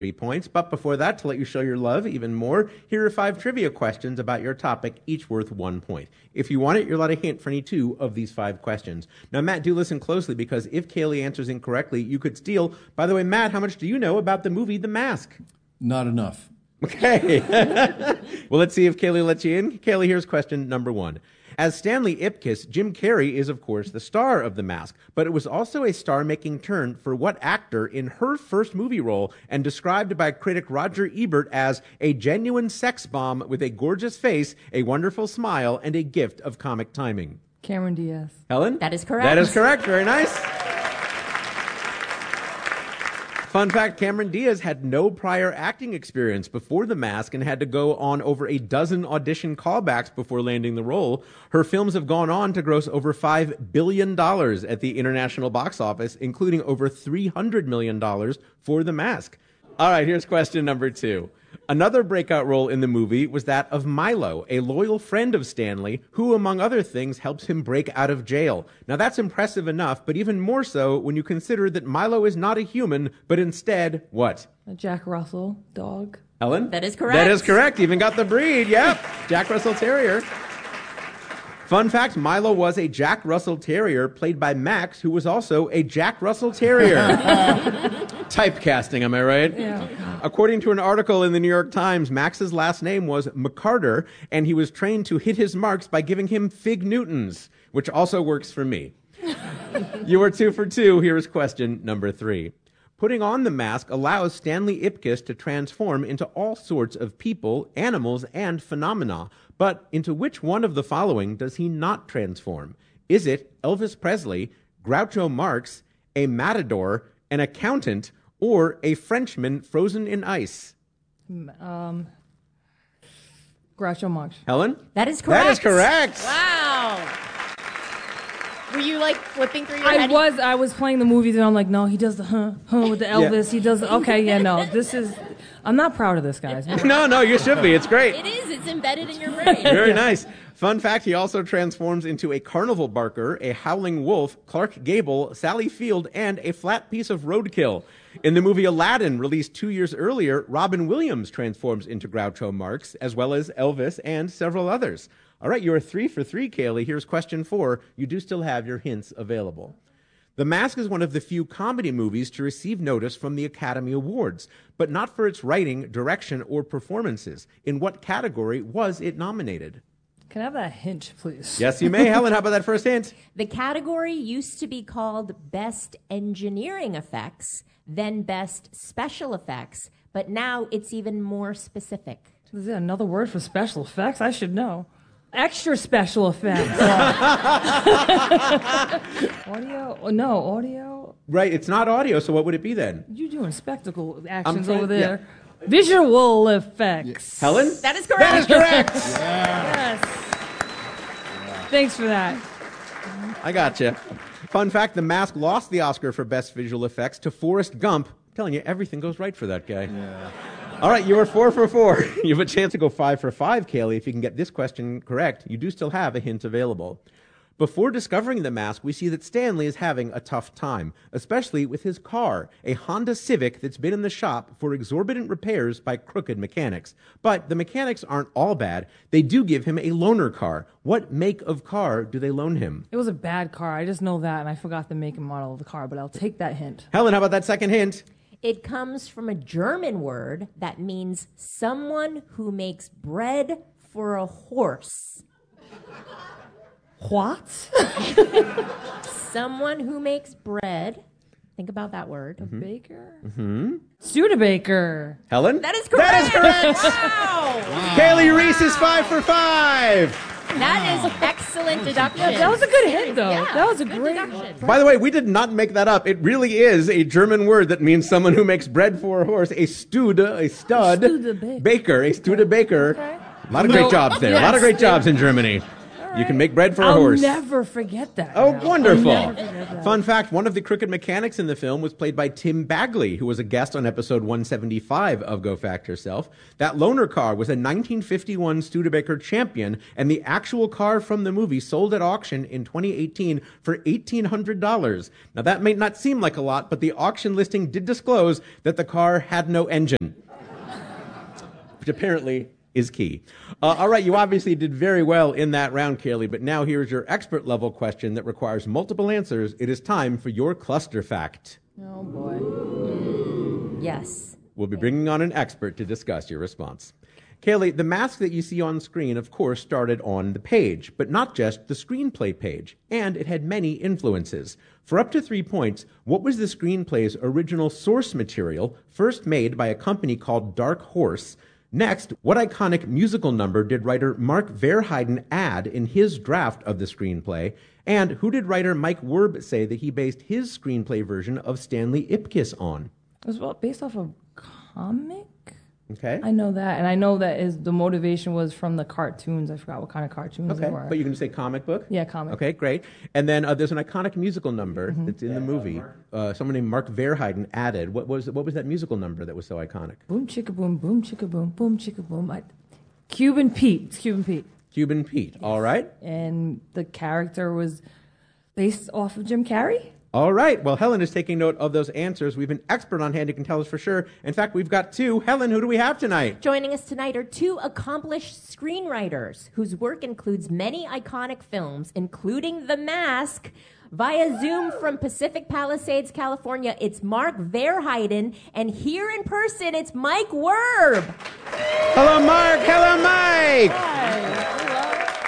3 points. But before that, to let you show your love even more, here are 5 trivia questions about your topic, each worth 1 point. If you want it, you're allowed a hint for any 2 of these 5 questions. Now, Matt, do listen closely, because if Kaylee answers incorrectly, you could steal. By the way, Matt, how much do you know about the movie The Mask? Not enough. Okay. Well, let's see if Kaylee lets you in. Kaylee, here's question number 1. As Stanley Ipkiss, Jim Carrey is, of course, the star of The Mask, but it was also a star-making turn for what actor in her first movie role, and described by critic Roger Ebert as a genuine sex bomb with a gorgeous face, a wonderful smile, and a gift of comic timing? Cameron Diaz. Helen? That is correct. That is correct. Very nice. Fun fact, Cameron Diaz had no prior acting experience before The Mask and had to go on over a dozen audition callbacks before landing the role. Her films have gone on to gross over $5 billion at the international box office, including over $300 million for The Mask. All right, here's question number 2. Another breakout role in the movie was that of Milo, a loyal friend of Stanley, who, among other things, helps him break out of jail. Now, that's impressive enough, but even more so when you consider that Milo is not a human, but instead, what? A Jack Russell dog. Helen? That is correct. That is correct. Even got the breed. Yep. Jack Russell Terrier. Fun fact, Milo was a Jack Russell Terrier played by Max, who was also a Jack Russell Terrier. Typecasting, am I right? Yeah. According to an article in the New York Times, Max's last name was McCarter, and he was trained to hit his marks by giving him Fig Newtons, which also works for me. You are 2 for 2. Here is question number 3. Putting on the mask allows Stanley Ipkiss to transform into all sorts of people, animals, and phenomena. But into which one of the following does he not transform? Is it Elvis Presley, Groucho Marx, a matador, an accountant, or a Frenchman frozen in ice? Groucho Marx. Helen? That is correct. That is correct. Wow. Were you like flipping through your head? I was playing the movies and I'm like, no, he does the with the Elvis. Yeah. He does okay, yeah, no. I'm not proud of this, guys. No, you should be. It's great. It is. It's embedded in your brain. Very nice. Fun fact, he also transforms into a carnival barker, a howling wolf, Clark Gable, Sally Field, and a flat piece of roadkill. In the movie Aladdin, released 2 years earlier, Robin Williams transforms into Groucho Marx, as well as Elvis and several others. All right, you are 3 for 3, Kaylee. Here's question 4. You do still have your hints available. The Mask is one of the few comedy movies to receive notice from the Academy Awards, but not for its writing, direction, or performances. In what category was it nominated? Can I have that hint, please? Yes, you may. Helen, how about that first hint? The category used to be called Best Engineering Effects, then Best Special Effects, but now it's even more specific. Is there another word for special effects? I should know. Extra special effects. Audio? No, audio? Right, it's not audio, so what would it be then? You're doing spectacle actions over there. Yeah. Visual effects. Helen? That is correct. That is correct. Yes. Thanks for that. I gotcha. Fun fact, The Mask lost the Oscar for Best Visual Effects to Forrest Gump. I'm telling you, everything goes right for that guy. Yeah. All right, you are 4 for 4. You have a chance to go 5 for 5, Kaylee. If you can get this question correct, you do still have a hint available. Before discovering The Mask, we see that Stanley is having a tough time, especially with his car, a Honda Civic that's been in the shop for exorbitant repairs by crooked mechanics. But the mechanics aren't all bad. They do give him a loaner car. What make of car do they loan him? It was a bad car. I just know that, and I forgot the make and model of the car, but I'll take that hint. Helen, how about that second hint? It comes from a German word that means someone who makes bread for a horse. What? Someone who makes bread. Think about that word. A baker? Mm-hmm. Studebaker. Helen? That is correct. That is correct. Wow. Kaylee Reese is 5 for 5. That is excellent deduction. Yeah, that was a good hint, though. Yeah, that was a good great deduction. By the way, we did not make that up. It really is a German word that means someone who makes bread for a horse. A stud, a baker, a Studebaker. Okay. A lot of great jobs there. Yes. A lot of great jobs in Germany. All You can make bread for a I'll horse. never forget that. Oh, now. wonderful. I'll never forget that. Fun fact, one of the crooked mechanics in the film was played by Tim Bagley, who was a guest on episode 175 of Go Fact Yourself. That loaner car was a 1951 Studebaker Champion, and the actual car from the movie sold at auction in 2018 for $1,800. Now, that may not seem like a lot, but the auction listing did disclose that the car had no engine, which apparently is key. All right, you obviously did very well in that round, Kaylee, but now here's your expert level question that requires multiple answers. It is time for your cluster fact. Oh, boy. Yes. We'll be bringing on an expert to discuss your response. Kaylee, the mask that you see on screen, of course, started on the page, but not just the screenplay page, and it had many influences. For up to 3 points, what was the screenplay's original source material, first made by a company called Dark Horse? Next, what iconic musical number did writer Mark Verheiden add in his draft of the screenplay? And who did writer Mike Werb say that he based his screenplay version of Stanley Ipkiss on? It was based off of comic? Okay. I know that, and I know that the motivation was from the cartoons. I forgot what kind of cartoons they were. But you can say comic book? Yeah, comic. Okay, great. And then there's an iconic musical number that's in the movie. Someone named Mark Verheiden added. What was that musical number that was so iconic? Boom chicka boom, boom chicka boom, boom chicka boom. Cuban Pete. It's Cuban Pete. Cuban Pete. All right. And the character was based off of Jim Carrey. All right. Well, Helen is taking note of those answers. We've an expert on hand who can tell us for sure. In fact, we've got two. Helen, who do we have tonight? Joining us tonight are two accomplished screenwriters whose work includes many iconic films, including The Mask. Via Zoom from Pacific Palisades, California, it's Mark Verheiden, and here in person, it's Mike Werb. Hello, Mark. Hello, Mike. Hi.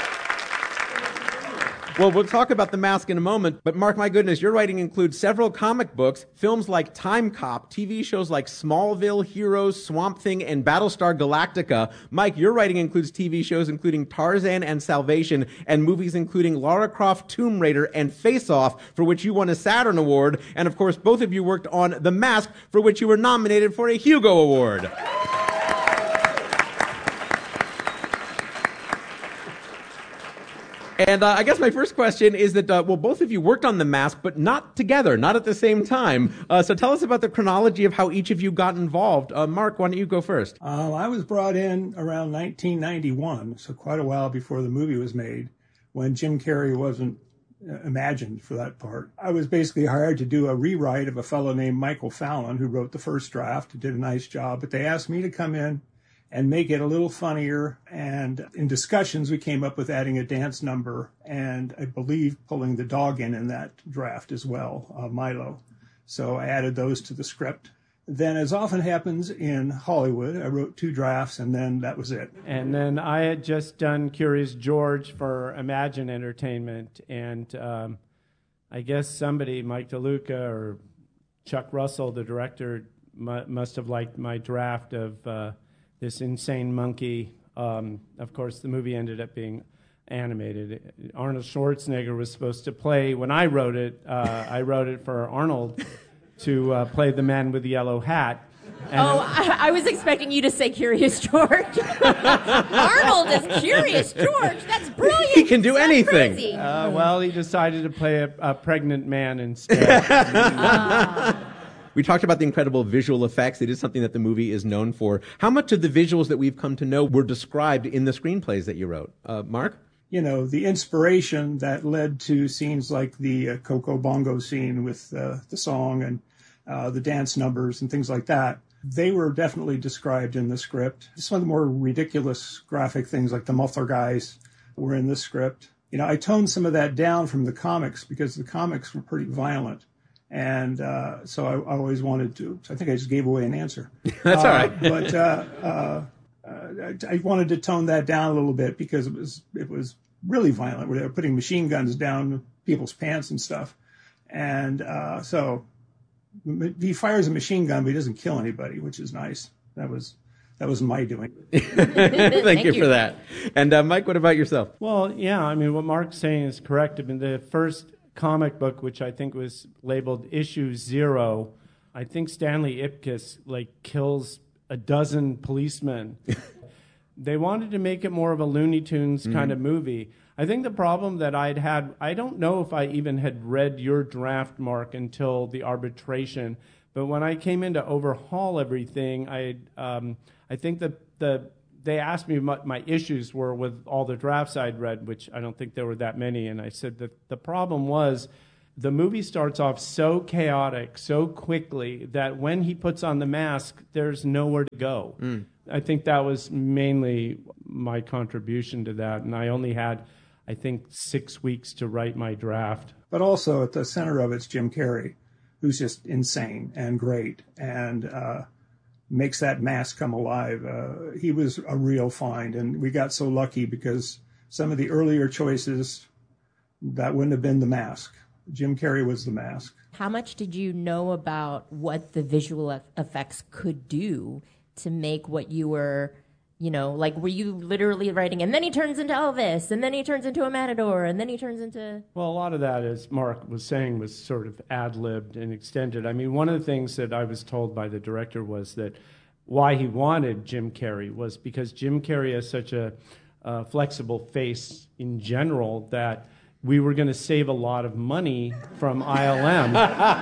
Well, we'll talk about The Mask in a moment, but Mark, my goodness, your writing includes several comic books, films like Time Cop, TV shows like Smallville, Heroes, Swamp Thing, and Battlestar Galactica. Mike, your writing includes TV shows including Tarzan and Salvation, and movies including Lara Croft, Tomb Raider, and Face Off, for which you won a Saturn Award. And of course, both of you worked on The Mask, for which you were nominated for a Hugo Award. And I guess my first question is that, both of you worked on The Mask, but not together, not at the same time. So tell us about the chronology of how each of you got involved. Mark, why don't you go first? I was brought in around 1991, so quite a while before the movie was made, when Jim Carrey wasn't imagined for that part. I was basically hired to do a rewrite of a fellow named Michael Fallon, who wrote the first draft, did a nice job, but they asked me to come in and make it a little funnier. And in discussions, we came up with adding a dance number and I believe pulling the dog in that draft as well, Milo. So I added those to the script. Then, as often happens in Hollywood, I wrote 2 drafts and then that was it. And then I had just done Curious George for Imagine Entertainment. And I guess somebody, Mike DeLuca or Chuck Russell, the director, must have liked my draft of this insane monkey. Of course, the movie ended up being animated. Arnold Schwarzenegger was supposed to play, when I wrote it for Arnold to play the man with the yellow hat. And I was expecting you to say Curious George. Arnold is Curious George. That's brilliant. He can do anything. Crazy. well, he decided to play a pregnant man instead. We talked about the incredible visual effects. It is something that the movie isงfor. How much of the visuals that we've come to know were described in the screenplays that you wrote? Mark? You know, the inspiration that led to scenes like the Coco Bongo scene with the song and the dance numbers and things like that, they were definitely described in the script. Some of the more ridiculous graphic things like the muffler guys were in the script. You know, I toned some of that down from the comics because the comics were pretty violent. And so I always wanted to. So I think I just gave away an answer. That's all right. But I wanted to tone that down a little bit because it was really violent. Where they were putting machine guns down people's pants and stuff. And so he fires a machine gun, but he doesn't kill anybody, which is nice. That was my doing. Thank you for that. And Mike, what about yourself? Well, yeah, I mean, what Mark's saying is correct. I mean, the first comic book, which I think was labeled Issue 0, I think Stanley Ipkiss kills a dozen policemen. They wanted to make it more of a Looney Tunes kind of movie. I think the problem that I'd had, I don't know if I even had read your draft, Mark, until the arbitration, but when I came in to overhaul everything, I think that they asked me what my issues were with all the drafts I'd read, which I don't think there were that many, and I said that the problem was the movie starts off so chaotic, so quickly, that when he puts on the mask, there's nowhere to go. I think that was mainly my contribution to that, and I only had, I think, 6 weeks to write my draft. But also at the center of it's Jim Carrey, who's just insane and great and makes that mask come alive. He was a real find, and we got so lucky because some of the earlier choices, that wouldn't have been the mask. Jim Carrey was the mask. How much did you know about what the visual effects could do to make what you were, like, were you literally writing, and then he turns into Elvis, and then he turns into a matador, and then he turns into... Well, a lot of that, as Mark was saying, was sort of ad-libbed and extended. I mean, one of the things that I was told by the director was that why he wanted Jim Carrey was because Jim Carrey has such a flexible face in general that we were going to save a lot of money from ILM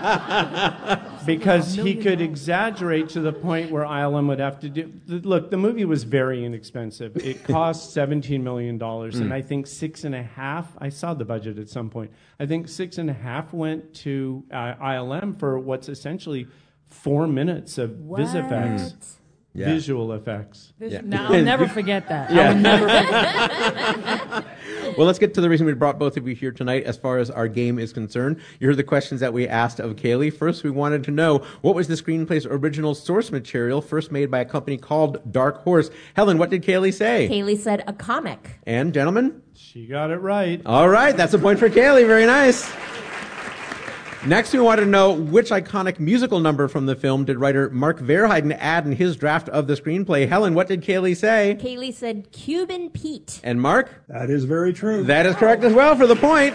because he could exaggerate to the point where ILM would have to do... Look, the movie was very inexpensive. It cost $17 million, and I think 6.5... I saw the budget at some point. I think 6.5 went to ILM for what's essentially 4 minutes of VisFX. Yeah. Visual effects. No, I'll never forget that. I will never forget that. Well, let's get to the reason we brought both of you here tonight as far as our game is concerned. You heard the questions that we asked of Kaylee. First, we wanted to know, what was the screenplay's original source material, first made by a company called Dark Horse? Helen, what did Kaylee say? Kaylee said a comic. And, gentlemen? She got it right. All right, that's a point for Kaylee. Very nice. Next, we wanted to know which iconic musical number from the film did writer Mark Verheiden add in his draft of the screenplay. Helen, what did Kaylee say? Kaylee said Cuban Pete. And Mark? That is very true. That is correct as well for the point.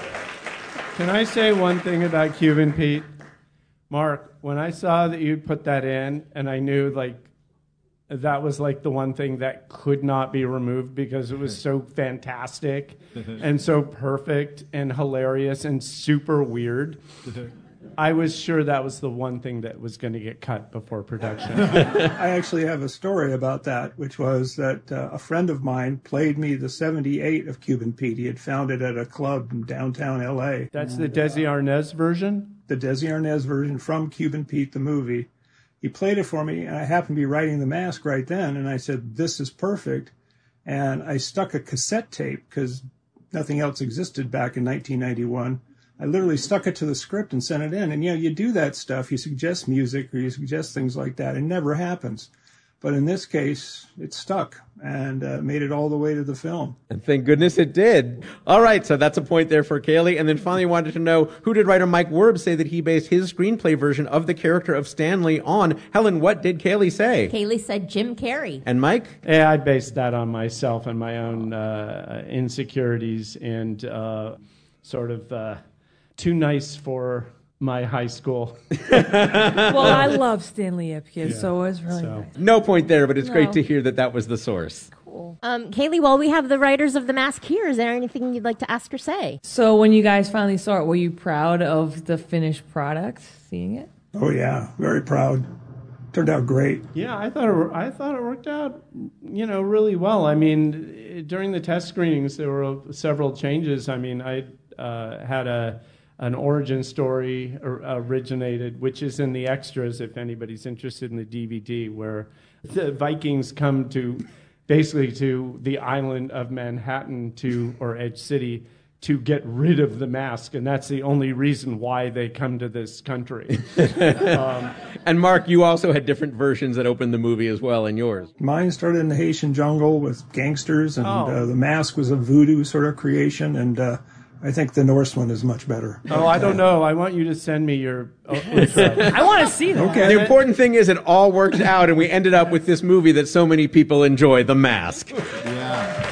Can I say one thing about Cuban Pete? Mark, when I saw that you put that in, and I knew that was the one thing that could not be removed because it was so fantastic and so perfect and hilarious and super weird. I was sure that was the one thing that was going to get cut before production. I actually have a story about that, which was that a friend of mine played me the 78 of Cuban Pete. He had found it at a club in downtown L.A. That's the Desi Arnaz version? The Desi Arnaz version from Cuban Pete, the movie. He played it for me, and I happened to be writing the mask right then, and I said, this is perfect. And I stuck a cassette tape, because nothing else existed back in 1991. I literally stuck it to the script and sent it in. And, you do that stuff. You suggest music or you suggest things like that. It never happens. But in this case, it stuck and made it all the way to the film. And thank goodness it did. All right, so that's a point there for Kaylee. And then finally wanted to know, who did writer Mike Werb say that he based his screenplay version of the character of Stanley on? Helen, what did Kaylee say? Kaylee said Jim Carrey. And Mike? Yeah, I based that on myself and my own insecurities and sort of too nice for my high school. Well, I love Stanley Ipkiss, so it was really nice. No point there, but it's great to hear that that was the source. Cool. Kaylee, while we have the writers of The Mask here, is there anything you'd like to ask or say? So when you guys finally saw it, were you proud of the finished product, seeing it? Oh, yeah. Very proud. Turned out great. Yeah, I thought it worked out, really well. I mean, during the test screenings, there were several changes. I mean, I had an origin story originated, which is in the extras if anybody's interested in the DVD, where the Vikings come to the island of Manhattan or Edge City to get rid of the mask, and that's the only reason why they come to this country. And Mark, you also had different versions that opened the movie as well in yours. Mine started in the Haitian jungle with gangsters, and the mask was a voodoo sort of creation, and I think the Norse one is much better. Oh, I don't know. I want you to send me your intro. I want to see that. Okay. The important thing is it all worked out, and we ended up with this movie that so many people enjoy, The Mask. Yeah.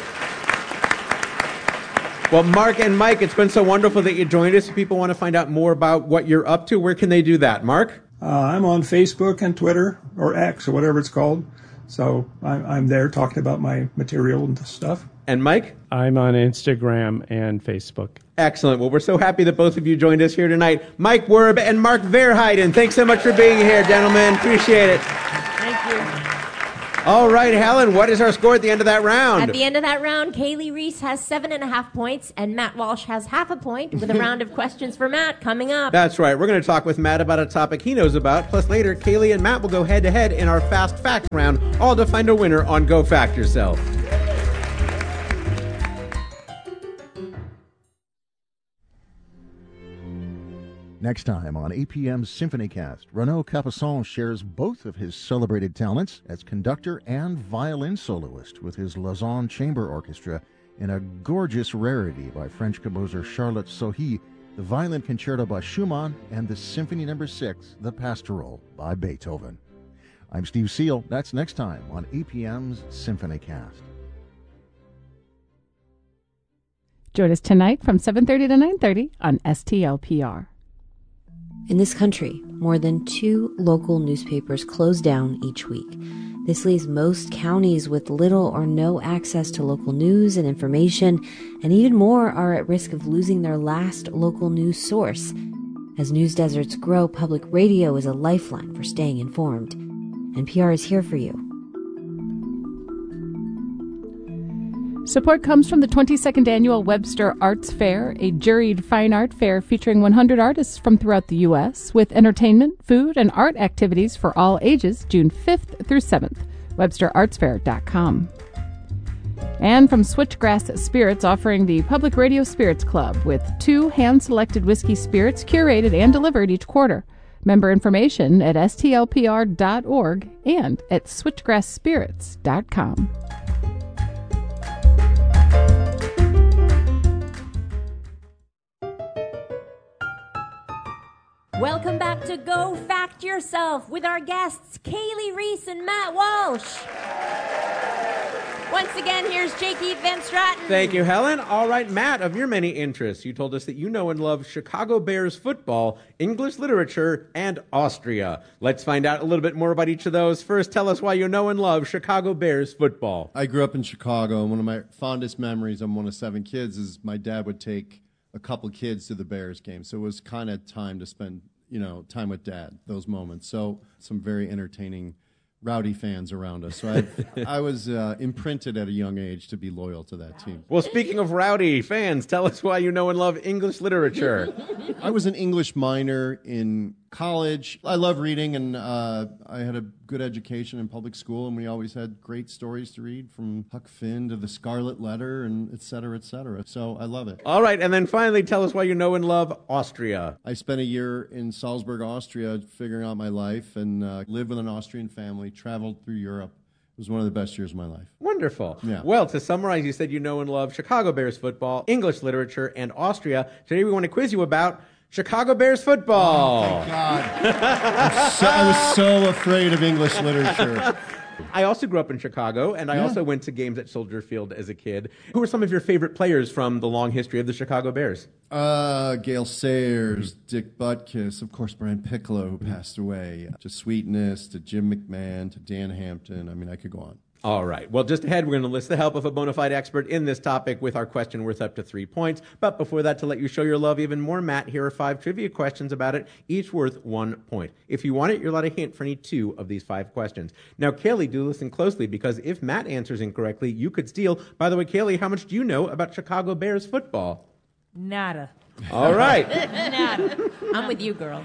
Well, Mark and Mike, it's been so wonderful that you joined us. If people want to find out more about what you're up to, where can they do that? Mark? I'm on Facebook and Twitter, or X, or whatever it's called. So I'm there talking about my material and stuff. And Mike? I'm on Instagram and Facebook. Excellent. Well, we're so happy that both of you joined us here tonight. Mike Werb and Mark Verheiden. Thanks so much for being here, gentlemen. Appreciate it. Thank you. All right, Helen, what is our score at the end of that round? At the end of that round, Kaylee Reese has 7.5 points, and Matt Walsh has half a point, with a round of questions for Matt coming up. That's right. We're going to talk with Matt about a topic he knows about. Plus, later, Kaylee and Matt will go head-to-head in our Fast Facts round, all to find a winner on Go Fact Yourself. Next time on APM's SymphonyCast, Renaud Capuçon shares both of his celebrated talents as conductor and violin soloist with his Lausanne Chamber Orchestra in a gorgeous rarity by French composer Charlotte Sohi, the Violin Concerto by Schumann, and the Symphony No. 6, The Pastoral by Beethoven. I'm Steve Seal. That's next time on APM's SymphonyCast. Join us tonight from 7:30 to 9:30 on STLPR. In this country, more than 2 local newspapers close down each week. This leaves most counties with little or no access to local news and information, and even more are at risk of losing their last local news source. As news deserts grow, public radio is a lifeline for staying informed. NPR is here for you. Support comes from the 22nd Annual Webster Arts Fair, a juried fine art fair featuring 100 artists from throughout the U.S., with entertainment, food, and art activities for all ages, June 5th through 7th. WebsterArtsFair.com. And from Switchgrass Spirits, offering the Public Radio Spirits Club, with 2 hand-selected whiskey spirits curated and delivered each quarter. Member information at stlpr.org and at switchgrassspirits.com. Welcome back to Go Fact Yourself with our guests, Kaylee Reese and Matt Walsh. Once again, here's J.K. Van Straten. Thank you, Helen. All right, Matt, of your many interests, you told us that you know and love Chicago Bears football, English literature, and Austria. Let's find out a little bit more about each of those. First, tell us why you know and love Chicago Bears football. I grew up in Chicago, and one of my fondest memories, I'm one of 7 kids, is my dad would take a couple kids to the Bears game. So it was kind of time to spend, time with Dad, those moments. So some very entertaining, rowdy fans around us. So I was imprinted at a young age to be loyal to that team. Well, speaking of rowdy fans, tell us why you know and love English literature. I was an English minor in college. I love reading, and I had a good education in public school, and we always had great stories to read, from Huck Finn to The Scarlet Letter, and et cetera, et cetera. So I love it. All right, and then finally, tell us why you know and love Austria. I spent a year in Salzburg, Austria, figuring out my life, and lived with an Austrian family, traveled through Europe. It was one of the best years of my life. Wonderful. Yeah. Well, to summarize, you said you know and love Chicago Bears football, English literature, and Austria. Today we want to quiz you about Chicago Bears football. Oh, thank God. I was so afraid of English literature. I also grew up in Chicago, and I also went to games at Soldier Field as a kid. Who are some of your favorite players from the long history of the Chicago Bears? Gale Sayers, Dick Butkus, of course, Brian Piccolo, who passed away, to Sweetness, to Jim McMahon, to Dan Hampton. I mean, I could go on. All right. Well, just ahead, we're going to list the help of a bona fide expert in this topic with our question worth up to 3 points. But before that, to let you show your love even more, Matt, here are 5 trivia questions about it, each worth 1 point. If you want it, you're allowed a hint for any 2 of these 5 questions. Now, Kaylee, do listen closely, because if Matt answers incorrectly, you could steal. By the way, Kaylee, how much do you know about Chicago Bears football? Nada. All right. Nada. I'm with you, girl.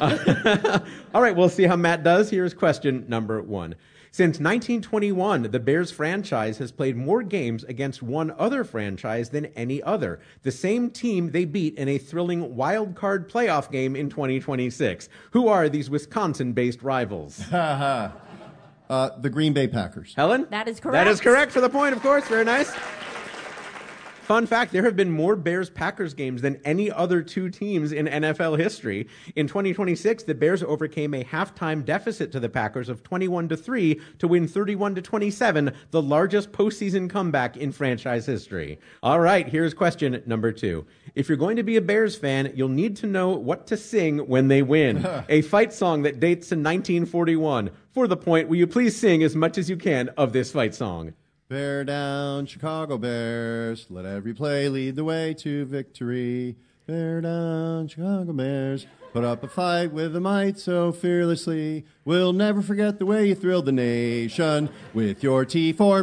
All right, we'll see how Matt does. Here's question number 1. Since 1921, the Bears franchise has played more games against one other franchise than any other. The same team they beat in a thrilling wild card playoff game in 2026. Who are these Wisconsin-based rivals? The Green Bay Packers. Helen? That is correct. That is correct for the point, of course. Very nice. Fun fact, there have been more Bears-Packers games than any other two teams in NFL history. In 2026, the Bears overcame a halftime deficit to the Packers of 21-3 to win 31-27, the largest postseason comeback in franchise history. All right, here's question number 2. If you're going to be a Bears fan, you'll need to know what to sing when they win. A fight song that dates to 1941. For the point, will you please sing as much as you can of this fight song? Bear down, Chicago Bears. Let every play lead the way to victory. Bear down, Chicago Bears. Put up a fight with a might so fearlessly. We'll never forget the way you thrilled the nation with your T4